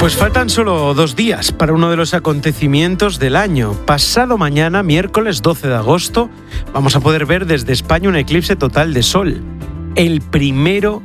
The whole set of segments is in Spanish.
Pues faltan solo 2 días para uno de los acontecimientos del año. Pasado mañana, miércoles 12 de agosto, vamos a poder ver desde España un eclipse total de sol. El primero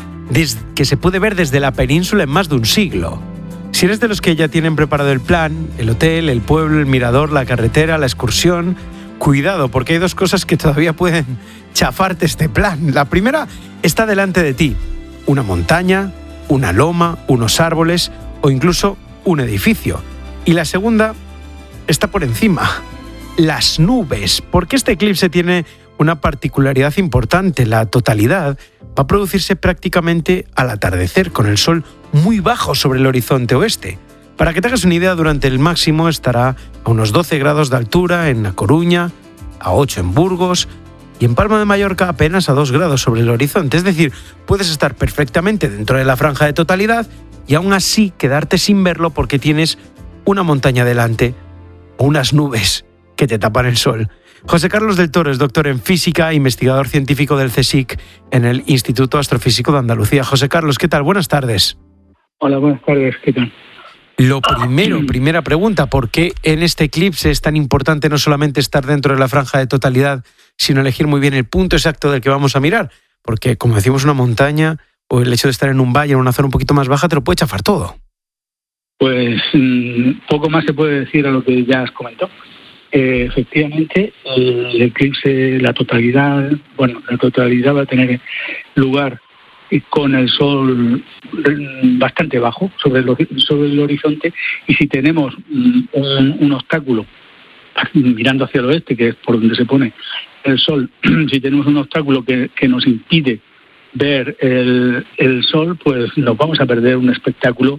que se puede ver desde la península en más de un siglo. Si eres de los que ya tienen preparado el plan, el hotel, el pueblo, el mirador, la carretera, la excursión, cuidado, porque hay 2 cosas que todavía pueden chafarte este plan. La primera está delante de ti: una montaña, una loma, unos árboles o incluso un edificio. Y la segunda está por encima: las nubes, porque este eclipse tiene una particularidad importante. La totalidad va a producirse prácticamente al atardecer, con el sol muy bajo sobre el horizonte oeste. Para que te hagas una idea, durante el máximo estará a unos 12 grados de altura en La Coruña, a 8 en Burgos y en Palma de Mallorca apenas a 2 grados sobre el horizonte. Es decir, puedes estar perfectamente dentro de la franja de totalidad y aún así quedarte sin verlo porque tienes una montaña delante o unas nubes que te tapan el sol. José Carlos del Toro es doctor en física, investigador científico del CSIC en el Instituto Astrofísico de Andalucía. José Carlos, ¿qué tal? Buenas tardes. Hola, buenas tardes, ¿qué tal? Lo primero, primera pregunta: ¿por qué en este eclipse es tan importante no solamente estar dentro de la franja de totalidad, sino elegir muy bien el punto exacto del que vamos a mirar? Porque, como decimos, una montaña o el hecho de estar en un valle, en una zona un poquito más baja, te lo puede chafar todo. Pues poco más se puede decir a lo que ya has comentado. Efectivamente, el eclipse, la totalidad va a tener lugar con el sol bastante bajo sobre el horizonte, y si tenemos un obstáculo mirando hacia el oeste, que es por donde se pone el sol, si tenemos un obstáculo que nos impide ver el sol, pues nos vamos a perder un espectáculo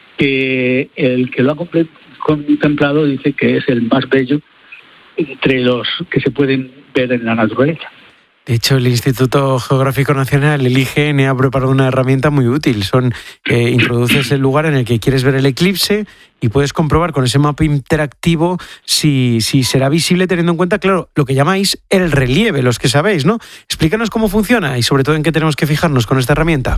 que el que lo ha contemplado dice que es el más bello entre los que se pueden ver en la naturaleza. De hecho, el Instituto Geográfico Nacional, el IGN, ha preparado una herramienta muy útil. Introduces el lugar en el que quieres ver el eclipse y puedes comprobar con ese mapa interactivo si será visible, teniendo en cuenta, claro, lo que llamáis el relieve, los que sabéis, ¿no? Explícanos cómo funciona y sobre todo en qué tenemos que fijarnos con esta herramienta.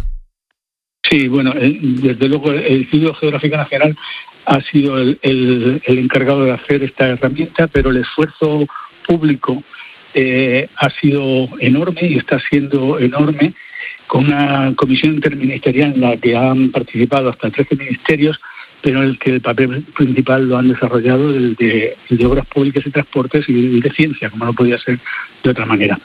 Sí, bueno, desde luego el Instituto Geográfico Nacional ha sido el encargado de hacer esta herramienta, pero el esfuerzo público ha sido enorme y está siendo enorme, con una comisión interministerial en la que han participado hasta 13 ministerios, pero en el que el papel principal lo han desarrollado el de Obras Públicas y Transportes y el de Ciencia, como no podía ser de otra manera.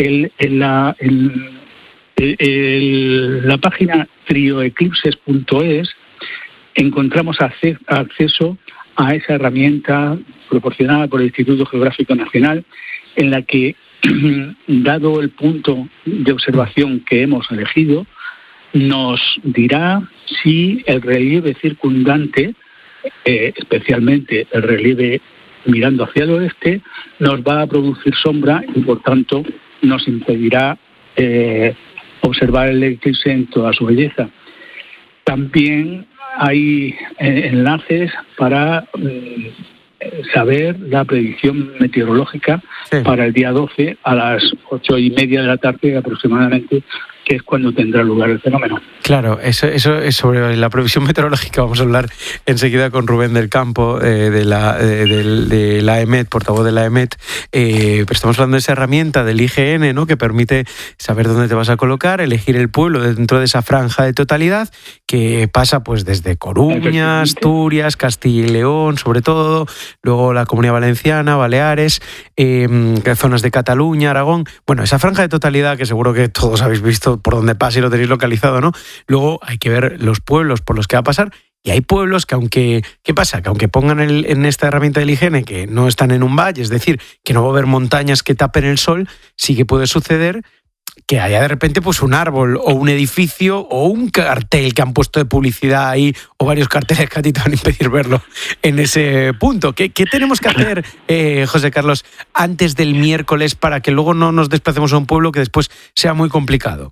La página trioeclipses.es encontramos acceso a esa herramienta proporcionada por el Instituto Geográfico Nacional, en la que, dado el punto de observación que hemos elegido, nos dirá si el relieve circundante, especialmente el relieve mirando hacia el oeste, nos va a producir sombra y, por tanto, nos impedirá observar el eclipse en toda su belleza. También hay enlaces para saber la predicción meteorológica para el día 12 a las 8:30 de la tarde aproximadamente, que es cuando tendrá lugar el fenómeno. Claro, eso es sobre la previsión meteorológica. Vamos a hablar enseguida con Rubén del Campo, de la EMET, portavoz de la EMET. Pero estamos hablando de esa herramienta del IGN, ¿no?, que permite saber dónde te vas a colocar, elegir el pueblo dentro de esa franja de totalidad, que pasa pues desde Coruña, Asturias, Castilla y León, sobre todo, luego la Comunidad Valenciana, Baleares, zonas de Cataluña, Aragón. Bueno, esa franja de totalidad que seguro que todos habéis visto por dónde pasa y lo tenéis localizado, ¿no? Luego hay que ver los pueblos por los que va a pasar, y hay pueblos que ¿qué pasa? Que aunque pongan en esta herramienta del IGN que no están en un valle, es decir, que no va a haber montañas que tapen el sol, sí que puede suceder que haya de repente pues un árbol o un edificio o un cartel que han puesto de publicidad ahí, o varios carteles que a ti te van a impedir verlo en ese punto. ¿Qué tenemos que hacer, José Carlos, antes del miércoles para que luego no nos desplacemos a un pueblo que después sea muy complicado?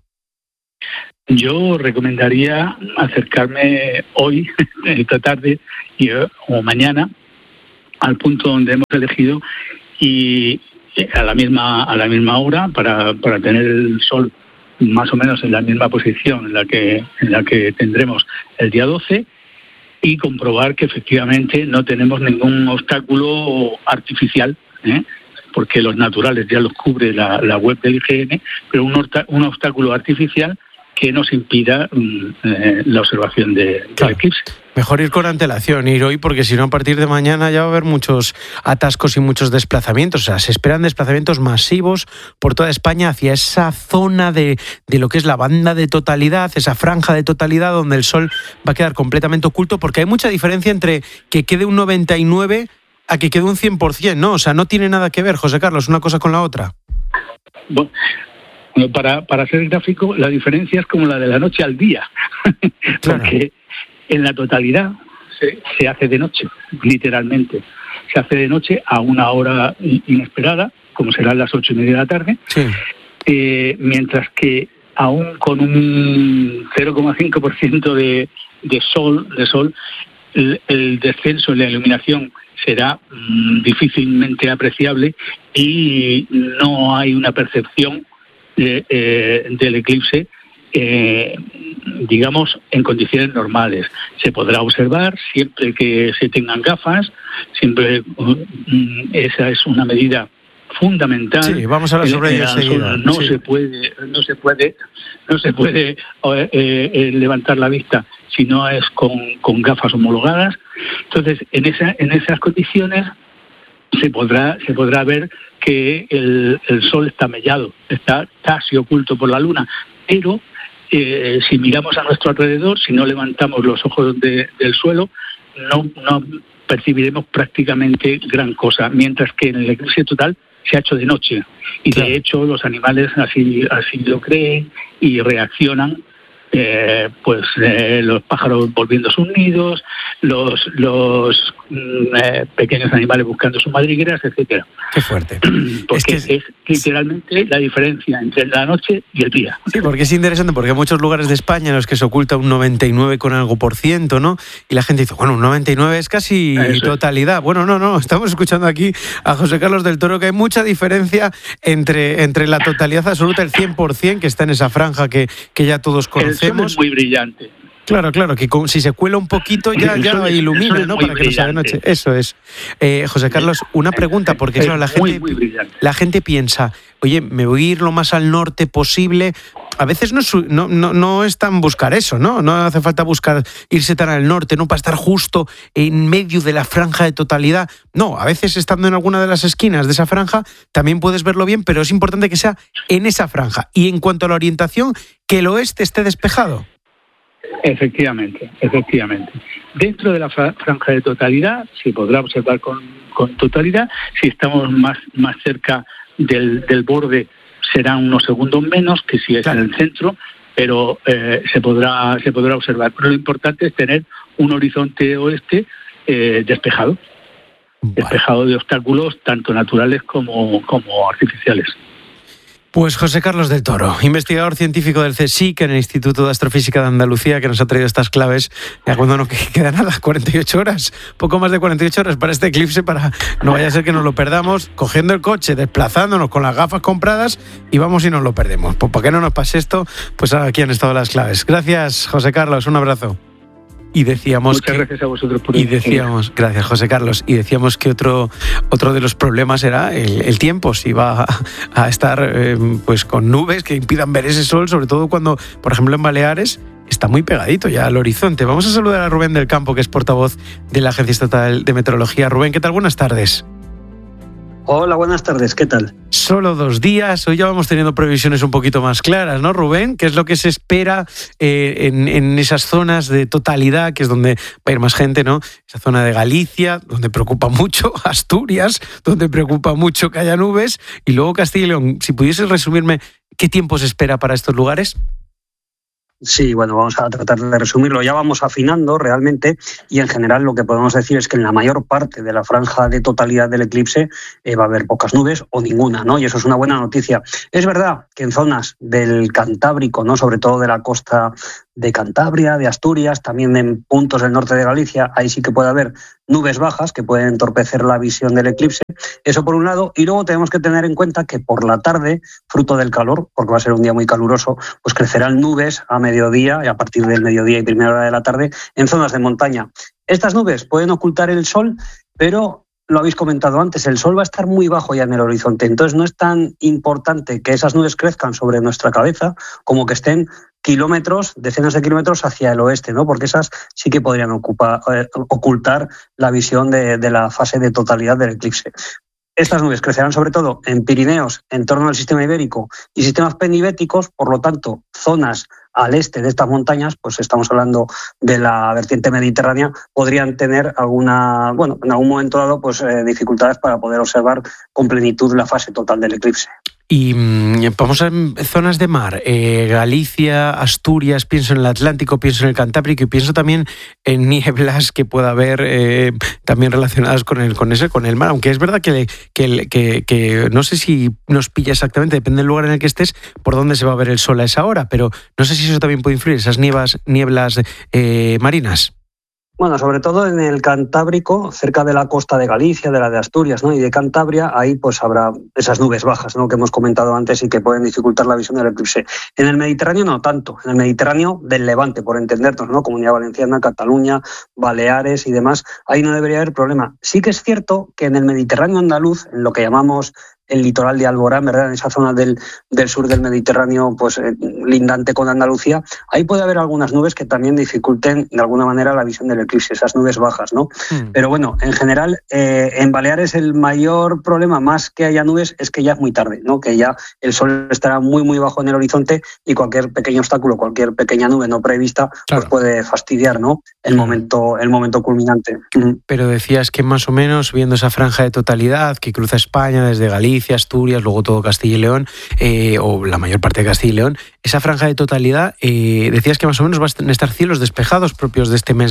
Yo recomendaría acercarme hoy, esta tarde o mañana, al punto donde hemos elegido, y a la misma hora, para tener el sol más o menos en la misma posición en la que tendremos el día 12, y comprobar que efectivamente no tenemos ningún obstáculo artificial, porque los naturales ya los cubre la web del IGN, pero un obstáculo artificial que nos impida la observación del eclipse. Mejor ir con antelación, ir hoy, porque si no, a partir de mañana ya va a haber muchos atascos y muchos desplazamientos. O sea, se esperan desplazamientos masivos por toda España hacia esa zona de lo que es la banda de totalidad, esa franja de totalidad donde el sol va a quedar completamente oculto, porque hay mucha diferencia entre que quede un 99 a que quede un 100%, ¿no? O sea, no tiene nada que ver, José Carlos, una cosa con la otra. Bueno, para ser gráfico, la diferencia es como la de la noche al día. Claro. Porque en la totalidad se hace de noche, literalmente. Se hace de noche a una hora inesperada, como serán las 8:30 de la tarde, sí. Mientras que aún con un 0,5% de sol, el descenso en la iluminación será difícilmente apreciable y no hay una percepción del eclipse, digamos, en condiciones normales. Se podrá observar siempre que se tengan gafas, siempre esa es una medida fundamental. Sí, vamos a la sobre ello enseguida. No se puede levantar la vista si no es con gafas homologadas. Entonces, en esas condiciones se podrá ver que el sol está mellado, está casi oculto por la luna, pero si miramos a nuestro alrededor, si no levantamos los ojos del suelo, no percibiremos prácticamente gran cosa, mientras que en el eclipse total se ha hecho de noche y claro, de hecho los animales así lo creen y reaccionan. Los pájaros volviendo a sus nidos, los pequeños animales buscando sus madrigueras, etcétera. Qué fuerte. Porque es literalmente la diferencia entre la noche y el día. Sí, porque es interesante, porque hay muchos lugares de España en los que se oculta un 99 con algo por ciento, ¿no? Y la gente dice, bueno, un 99 es casi totalidad. Bueno, no, estamos escuchando aquí a José Carlos del Toro que hay mucha diferencia entre la totalidad absoluta, el 100%, que está en esa franja que ya todos conocemos. El sol es muy brillante. Claro, que si se cuela un poquito ya ilumina, ¿no? Para que no sea de noche. Eso es. José Carlos, una pregunta, porque claro, la gente piensa, oye, me voy a ir lo más al norte posible. A veces no es tan buscar eso, ¿no? No hace falta buscar irse tan al norte, ¿no? Para estar justo en medio de la franja de totalidad. No, a veces estando en alguna de las esquinas de esa franja también puedes verlo bien, pero es importante que sea en esa franja. Y en cuanto a la orientación, que el oeste esté despejado. Efectivamente. Dentro de la franja de totalidad se podrá observar con totalidad. Si estamos más cerca del borde serán unos segundos menos que si es claro, en el centro, pero se podrá observar. Pero lo importante es tener un horizonte oeste despejado. Vale. Despejado de obstáculos tanto naturales como artificiales. Pues José Carlos del Toro, investigador científico del CSIC en el Instituto de Astrofísica de Andalucía, que nos ha traído estas claves ya cuando no queda nada, 48 horas, poco más de 48 horas para este eclipse, para no vaya a ser que nos lo perdamos, cogiendo el coche, desplazándonos con las gafas compradas y vamos y nos lo perdemos. Pues para que no nos pase esto, pues aquí han estado las claves. Gracias, José Carlos, un abrazo. Y decíamos Muchas gracias a vosotros por gracias José Carlos, y decíamos que otro de los problemas era el tiempo, si va a estar pues con nubes que impidan ver ese sol, sobre todo cuando, por ejemplo, en Baleares está muy pegadito ya al horizonte. Vamos a saludar a Rubén del Campo, que es portavoz de la Agencia Estatal de Meteorología. Rubén, ¿qué tal? Buenas tardes. Hola, buenas tardes, ¿qué tal? Solo 2 días, hoy ya vamos teniendo previsiones un poquito más claras, ¿no, Rubén? ¿Qué es lo que se espera en esas zonas de totalidad, que es donde va a ir más gente, ¿no? Esa zona de Galicia, donde preocupa mucho, Asturias, donde preocupa mucho que haya nubes, y luego Castilla y León. Si pudieses resumirme, ¿qué tiempo se espera para estos lugares? Sí, bueno, vamos a tratar de resumirlo. Ya vamos afinando realmente y en general lo que podemos decir es que en la mayor parte de la franja de totalidad del eclipse va a haber pocas nubes o ninguna, ¿no? Y eso es una buena noticia. Es verdad que en zonas del Cantábrico, ¿no? Sobre todo de la costa de Cantabria, de Asturias, también en puntos del norte de Galicia, ahí sí que puede haber nubes bajas que pueden entorpecer la visión del eclipse. Eso por un lado. Y luego tenemos que tener en cuenta que por la tarde, fruto del calor, porque va a ser un día muy caluroso, pues crecerán nubes a mediodía y a partir del mediodía y primera hora de la tarde en zonas de montaña. Estas nubes pueden ocultar el sol, pero lo habéis comentado antes, el sol va a estar muy bajo ya en el horizonte, entonces no es tan importante que esas nubes crezcan sobre nuestra cabeza como que estén kilómetros, decenas de kilómetros hacia el oeste, ¿no? Porque esas sí que podrían ocultar la visión de la fase de totalidad del eclipse. Estas nubes crecerán sobre todo en Pirineos, en torno al sistema ibérico y sistemas penibéticos, por lo tanto, zonas al este de estas montañas, pues estamos hablando de la vertiente mediterránea, podrían tener en algún momento dado, pues dificultades para poder observar con plenitud la fase total del eclipse. Y vamos a zonas de mar, Galicia, Asturias, pienso en el Atlántico, pienso en el Cantábrico y pienso también en nieblas que pueda haber también relacionadas con el mar, aunque es verdad que no sé si nos pilla exactamente, depende del lugar en el que estés, por dónde se va a ver el sol a esa hora, pero no sé si eso también puede influir, esas nieblas marinas. Bueno, sobre todo en el Cantábrico, cerca de la costa de Galicia, de la de Asturias, ¿no? Y de Cantabria, ahí pues habrá esas nubes bajas, ¿no? Que hemos comentado antes y que pueden dificultar la visión del eclipse. En el Mediterráneo no tanto, en el Mediterráneo del Levante, por entendernos, ¿no? Comunidad Valenciana, Cataluña, Baleares y demás, ahí no debería haber problema. Sí que es cierto que en el Mediterráneo andaluz, en lo que llamamos el litoral de Alborán, ¿verdad? En esa zona del sur del Mediterráneo, pues lindante con Andalucía, ahí puede haber algunas nubes que también dificulten de alguna manera la visión del eclipse, esas nubes bajas, ¿no? Pero bueno, en general, en Baleares el mayor problema, más que haya nubes, es que ya es muy tarde, ¿no? Que ya el sol estará muy, muy bajo en el horizonte y cualquier pequeño obstáculo, cualquier pequeña nube no prevista, pues puede fastidiar, ¿no? El momento culminante. Pero decías que más o menos, viendo esa franja de totalidad que cruza España desde Galicia, Asturias, luego todo Castilla y León, o la mayor parte de Castilla y León, esa franja de totalidad, decías que más o menos van a estar cielos despejados propios de este mes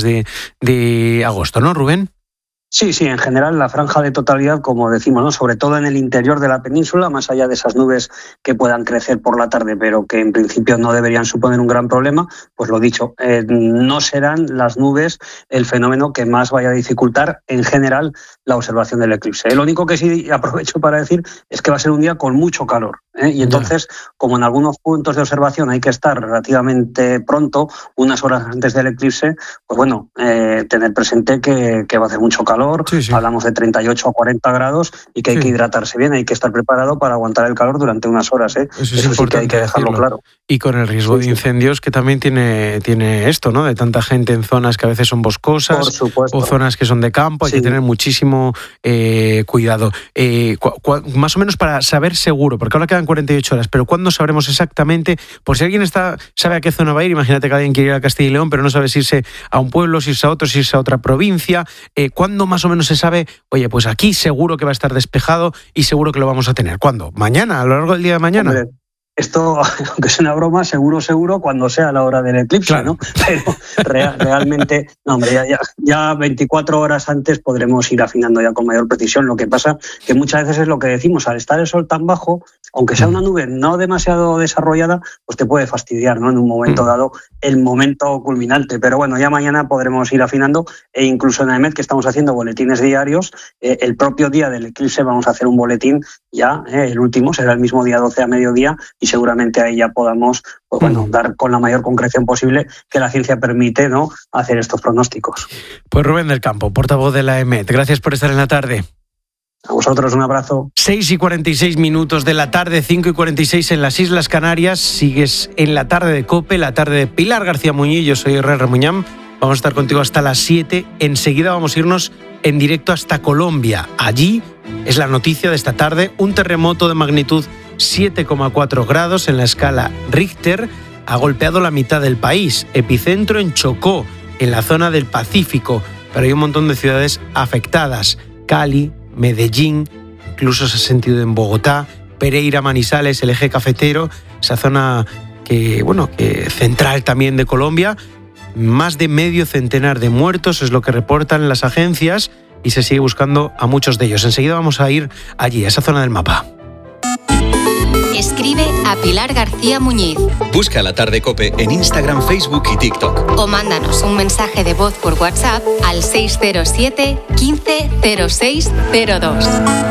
de agosto, ¿no, Rubén? Sí, en general la franja de totalidad, como decimos, ¿no? Sobre todo en el interior de la península, más allá de esas nubes que puedan crecer por la tarde, pero que en principio no deberían suponer un gran problema, pues lo dicho, no serán las nubes el fenómeno que más vaya a dificultar en general la observación del eclipse. Lo único que sí aprovecho para decir es que va a ser un día con mucho calor, y entonces, como en algunos puntos de observación hay que estar relativamente pronto, unas horas antes del eclipse, pues bueno, tener presente que va a hacer mucho calor. Sí. Hablamos de 38 o 40 grados y que hay que hidratarse bien, hay que estar preparado para aguantar el calor durante unas horas. Eso sí que hay que dejarlo claro. Y con el riesgo de incendios que también tiene esto, ¿no? De tanta gente en zonas que a veces son boscosas o zonas que son de campo, hay que tener muchísimo cuidado. Más o menos para saber seguro, porque ahora quedan 48 horas, pero ¿cuándo sabremos exactamente? Por si alguien sabe a qué zona va a ir, imagínate que alguien quiere ir a Castilla y León, pero no sabe si irse a un pueblo, si irse a otro, si irse a otra provincia. ¿Cuándo más o menos se sabe, oye, pues aquí seguro que va a esestar despejado y seguro que lo vamos a tener? ¿Cuándo? ¿Mañana? ¿A lo largo del día de mañana? Hombre, esto, aunque sea una broma, seguro, cuando sea la hora del eclipse, claro, ¿no? Pero realmente, no, hombre, ya 24 horas antes podremos ir afinando ya con mayor precisión. Lo que pasa que muchas veces es lo que decimos, al estar el sol tan bajo, aunque sea una nube no demasiado desarrollada, pues te puede fastidiar, ¿no? En un momento dado, el momento culminante. Pero bueno, ya mañana podremos ir afinando, e incluso en AEMET, que estamos haciendo boletines diarios, el propio día del eclipse vamos a hacer un boletín ya, el último, será el mismo día 12 a mediodía, y seguramente ahí ya podamos, pues bueno, dar con la mayor concreción posible que la ciencia permite, ¿no?, hacer estos pronósticos. Pues Rubén del Campo, portavoz de la AEMET, gracias por estar en la tarde. A vosotros un abrazo. 6:46 de la tarde, 5:46 en las Islas Canarias. Sigues en la tarde de COPE, la tarde de Pilar García Muñiz. Yo soy Herrera Muñán. Vamos a estar contigo hasta las 7. Enseguida vamos a irnos en directo hasta Colombia. Allí es la noticia de esta tarde. Un terremoto de magnitud 7,4 grados en la escala Richter ha golpeado la mitad del país. Epicentro en Chocó, en la zona del Pacífico. Pero hay un montón de ciudades afectadas. Cali, Medellín, incluso se ha sentido en Bogotá, Pereira, Manizales, el eje cafetero, esa zona que central también de Colombia. Más de medio centenar de muertos es lo que reportan las agencias y se sigue buscando a muchos de ellos. Enseguida vamos a ir allí, a esa zona del mapa. Escribe a Pilar García Muñiz. Busca La Tarde COPE en Instagram, Facebook y TikTok. O mándanos un mensaje de voz por WhatsApp al 607 15 06 02.